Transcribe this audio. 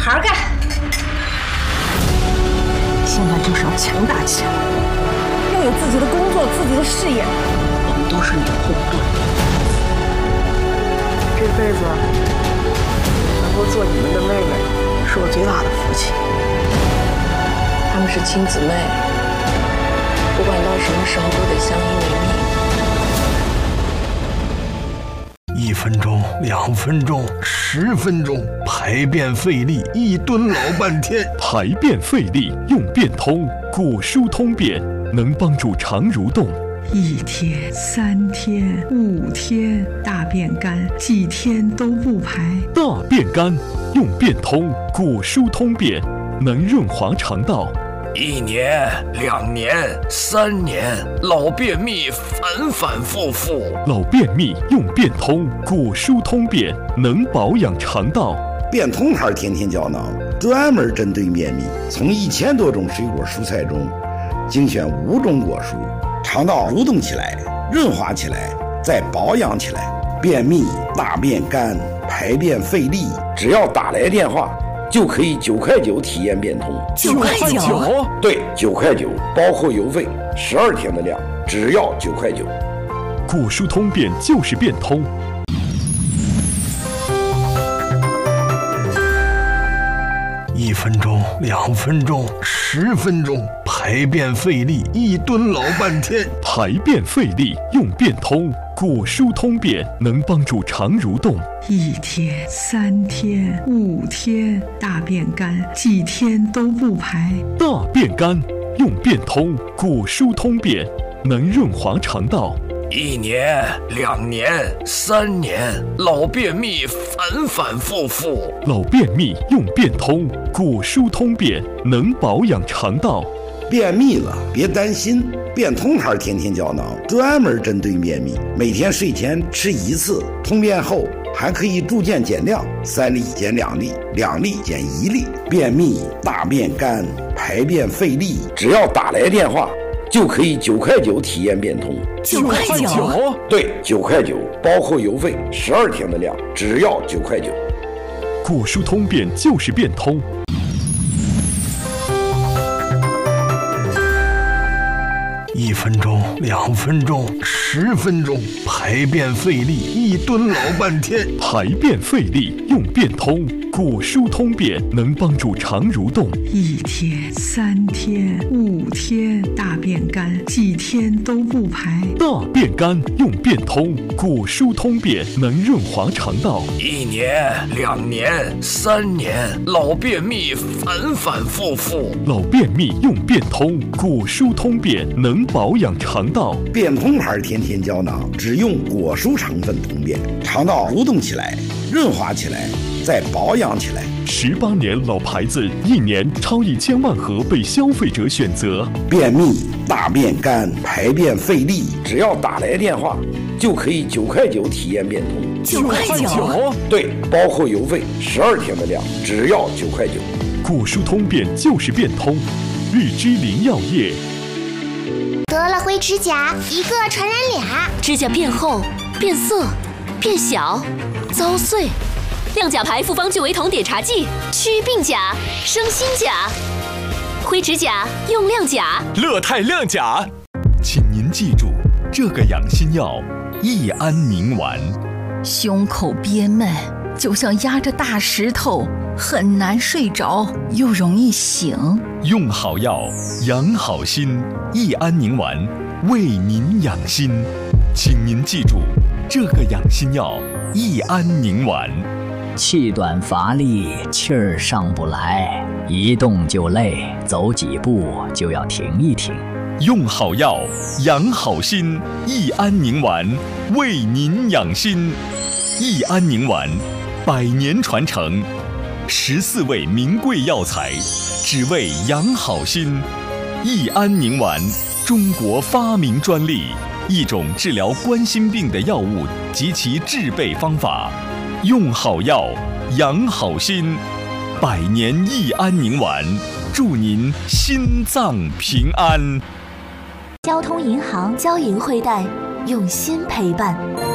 好好干。现在就是要强大起来，要有自己的工作、自己的事业。 我们都是你的后盾。 这辈子能够做你们的妹妹，是我最大的福气。 她们是亲姊妹，不管到什么时候都得相依为命。 1分钟、2分钟、10分钟，排便费力，一蹲老半天。 排便费力用便通，果蔬通便能帮助肠蠕动。 1天、3天、5天，大便干，几天都不排。 大便干用便通，果蔬通便能润滑肠道。 1年、2年、3年，老便秘反反复复。 老便秘用便通，果蔬通便能保养肠道。 便通牌天天胶囊专门针对便秘，从1000多种水果蔬菜中精选5种果蔬，肠道蠕动起来，润滑起来，再保养起来。便秘、大便干、排便费力，只要打来电话就可以9块9体验便通。 9块9？ 对，9块9，包括邮费，12天的量，只要9块9。 果蔬通便就是便通。 1分钟、2分钟、10分钟，排便费力，一蹲老半天。 排便费力用便通，果蔬通便能帮助肠蠕动。 1天、3天、5天，大便干，几天都不排。 大便干用便通，果蔬通便能润滑肠道。 1年、2年、3年，老便秘反反复复。 老便秘用便通，果蔬通便能保养肠道。 便秘了别担心，便通牌天天胶囊专门针对便秘，每天睡前吃1次，通便后还可以逐渐减量，3粒减2粒，2粒减1粒。便秘、大便干、排便费力，只要打来电话就可以9块9体验便通。 9块9？ 对，9块9，包括邮费，12天的量，只要9块9。 果蔬通便就是便通。 1分钟、2分钟、10分钟，排便费力，一蹲老半天。 排便费力用便通，果蔬通便能帮助肠蠕动。 1天、3天、5天，大便干，几天都不排。 大便干用便通，果蔬通便能润滑肠道。 1年、2年、3年，老便秘反反复复。 老便秘用便通，果蔬通便能保养肠道。 便通牌天天胶囊只用果蔬成分通便，肠道蠕动起来，润滑起来，再保养起来。 18年老牌子，1年超1000万盒被消费者选择。 便秘、大便干、排便费力，只要打来电话就可以9块9体验便通。 9块9？ 对，包括邮费，12天的量，只要9块9。 果蔬通便就是便通，日之林药业。 得了灰指甲，一个传染俩， 指甲变厚、变色、变小、遭碎。亮甲牌复方聚维酮碘茶剂，祛病甲，生新甲。灰指甲用亮甲， 乐泰亮甲。 请您记住，这个养心药益安宁丸。 胸口憋闷，就像压着大石头，很难睡着，又容易醒。 用好药，养好心，益安宁丸为您养心。请您记住，这个养心药益安宁丸。 气短乏力，气儿上不来，一动就累，走几步就要停一停。 用好药，养好心，益安宁丸为您养心。益安宁丸100年传承，14味名贵药材，只为养好心。益安宁丸，中国发明专利，一种治疗冠心病的药物及其制备方法。用好药，养好心，100年益安宁丸，祝您心脏平安。 交通银行交银惠贷，用心陪伴。